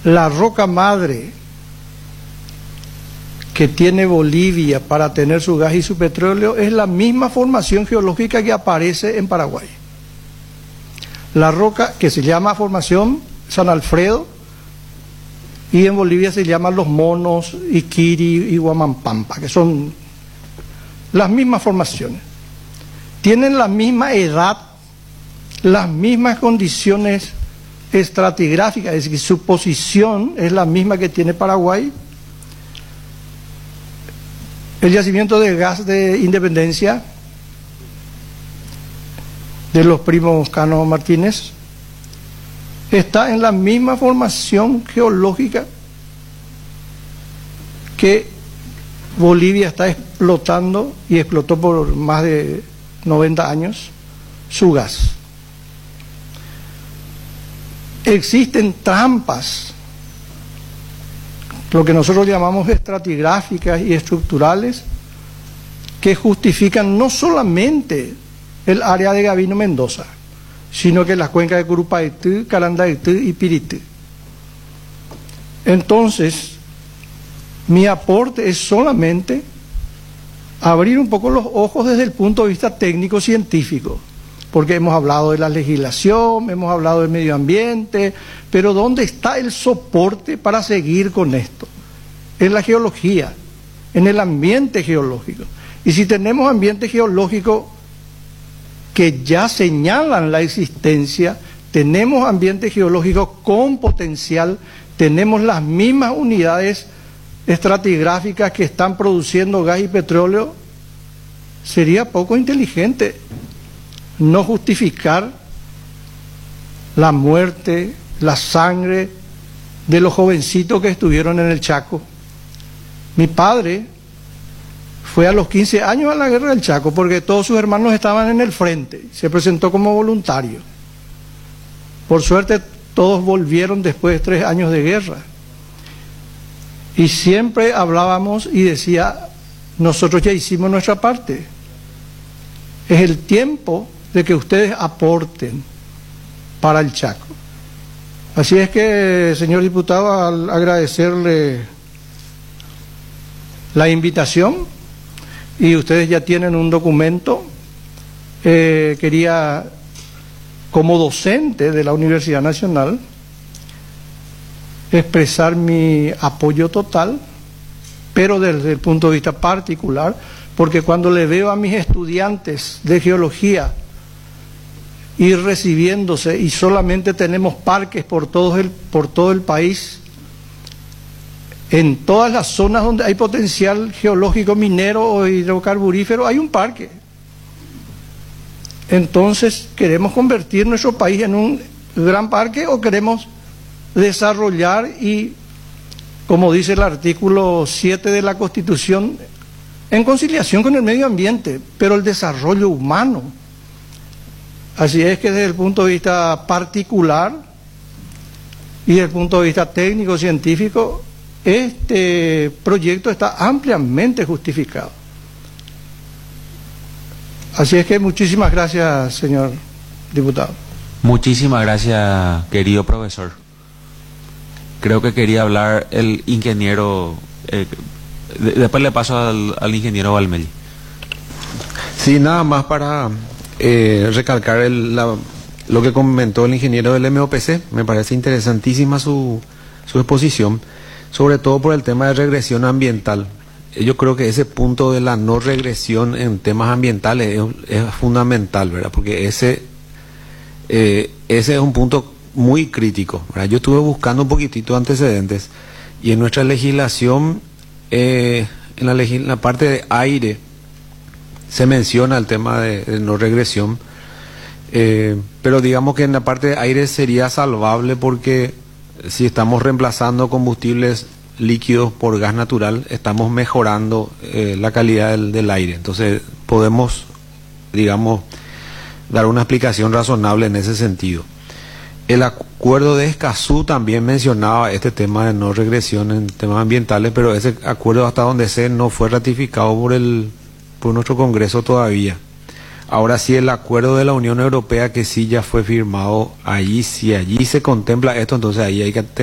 La roca madre que tiene Bolivia para tener su gas y su petróleo es la misma formación geológica que aparece en Paraguay. La roca que se llama Formación San Alfredo, y en Bolivia se llaman Los Monos, Iquiri y Huamampampa, que son las mismas formaciones. Tienen la misma edad, las mismas condiciones estratigráficas, es decir, su posición es la misma que tiene Paraguay. El yacimiento de gas de Independencia de los primos Cano Martínez está en la misma formación geológica que Bolivia está explotando y explotó por más de 90 años su gas. Existen trampas, lo que nosotros llamamos estratigráficas y estructurales, que justifican no solamente el área de Gabino Mendoza, sino que las cuencas de Curupaití, Carandaití y Pirití. Entonces, mi aporte es solamente abrir un poco los ojos desde el punto de vista técnico-científico, porque hemos hablado de la legislación, hemos hablado del medio ambiente, pero ¿dónde está el soporte para seguir con esto? En la geología, en el ambiente geológico. Y si tenemos ambiente geológico que ya señalan la existencia, tenemos ambiente geológico con potencial, tenemos las mismas unidades estratigráficas que están produciendo gas y petróleo, sería poco inteligente no justificar la muerte, la sangre de los jovencitos que estuvieron en el Chaco. Mi padre fue a los 15 años a la guerra del Chaco porque todos sus hermanos estaban en el frente, se presentó como voluntario. Por suerte todos volvieron después de 3 años de guerra. Y siempre hablábamos y decía, nosotros ya hicimos nuestra parte. Es el tiempo de que ustedes aporten para el Chaco. Así es que, señor diputado, al agradecerle la invitación, y ustedes ya tienen un documento, quería, como docente de la Universidad Nacional, expresar mi apoyo total, pero desde el punto de vista particular, porque cuando le veo a mis estudiantes de geología ir recibiéndose y solamente tenemos parques por todo el país, en todas las zonas donde hay potencial geológico minero o hidrocarburífero hay un parque. Entonces, ¿queremos convertir nuestro país en un gran parque o queremos desarrollar y, como dice el artículo 7 de la Constitución, en conciliación con el medio ambiente, pero el desarrollo humano? Así es que desde el punto de vista particular y desde el punto de vista técnico-científico, este proyecto está ampliamente justificado. Así es que muchísimas gracias, señor diputado. Muchísimas gracias, querido profesor. Creo que quería hablar el ingeniero, después le paso al ingeniero Valmeli. Sí, nada más para recalcar lo que comentó el ingeniero del MOPC. Me parece interesantísima su exposición, sobre todo por el tema de regresión ambiental. Yo creo que ese punto de la no regresión en temas ambientales es fundamental, ¿verdad? Porque ese es un punto muy crítico, ¿verdad? Yo estuve buscando un poquitito antecedentes y en nuestra legislación, en la parte de aire, se menciona el tema de no regresión, pero digamos que en la parte de aire sería salvable porque si estamos reemplazando combustibles líquidos por gas natural, estamos mejorando la calidad del aire. Entonces podemos, digamos, dar una explicación razonable en ese sentido. El acuerdo de Escazú también mencionaba este tema de no regresión en temas ambientales, pero ese acuerdo, hasta donde sé, no fue ratificado por nuestro Congreso todavía. Ahora sí, el acuerdo de la Unión Europea, que sí ya fue firmado, allí se contempla esto, entonces ahí hay que